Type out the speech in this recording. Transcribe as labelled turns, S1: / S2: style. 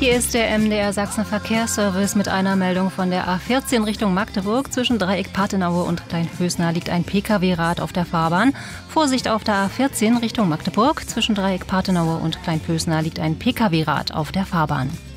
S1: Hier ist der MDR Sachsen Verkehrsservice mit einer Meldung von der A14 Richtung Magdeburg. Zwischen Dreieck Patenaue und Kleinfößna liegt ein Pkw-Rad auf der Fahrbahn. Vorsicht auf der A14 Richtung Magdeburg. Zwischen Dreieck Patenaue und Kleinfößna liegt ein Pkw-Rad auf der Fahrbahn.